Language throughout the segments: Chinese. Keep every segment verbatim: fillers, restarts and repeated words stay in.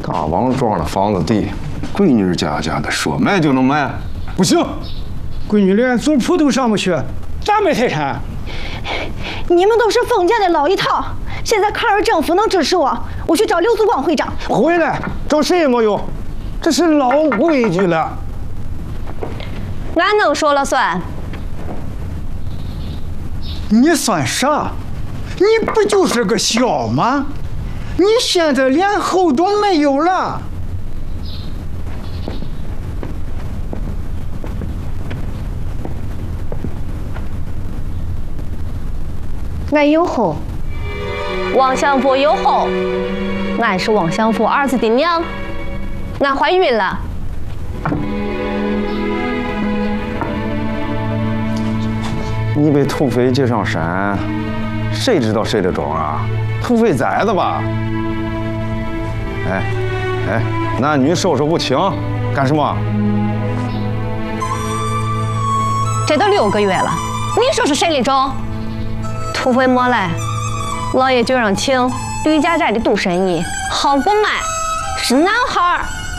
大王庄的房子地，闺女家家的，说卖就能卖， 不行，闺女连族谱都上不去，咋卖财产？ 你们都是封建的老一套，现在抗日政府能支持我，我去找刘祖光会长。 回来找谁也没用，这是老规矩了。 俺能说了算。 你算啥？你不就是个小吗？你现在连后都没有了。 俺有后，王相府有后，俺是王相府儿子的娘，俺怀孕了。 你被土匪接上山，谁知道谁的庄啊？土匪崽子吧？哎，哎，男女授受不亲，干什么？ 这都六个月了，你说是谁的庄？土匪没来，老爷就让请吕家寨的杜神医，好不卖，是男孩儿。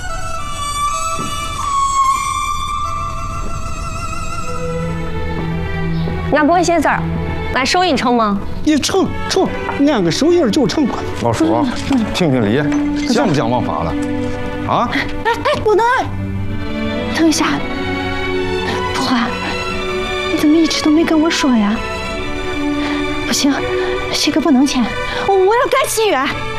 俺不会写字儿，俺手印成吗？ 你成成，按个手印就成。 老叔，评评理，讲不讲王法了？啊？ 哎哎，不能！等一下，普华，你怎么一直都没跟我说呀？不行，这个不能签，我我要改契约。